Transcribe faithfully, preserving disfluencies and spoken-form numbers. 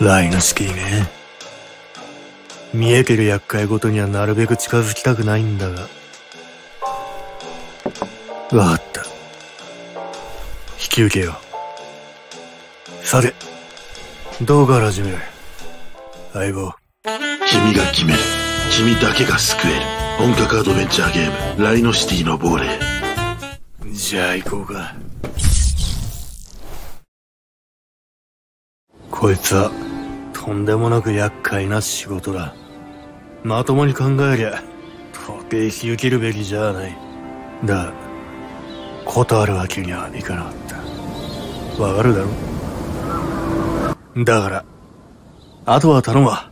ライノシティね。見えてる厄介事にはなるべく近づきたくないんだが。わかった。引き受けよう。さて、どうから始める？相棒。 君が決める。君だけが救える。本格アドベンチャーゲーム、ライノシティの亡霊。 じゃあ行こうか。こいつはとんでもなく厄介な仕事だ。まともに考えりゃ到底引き受けるべきじゃない。だが断るわけにはいかなかった。わかるだろ？だからあとは頼むわ。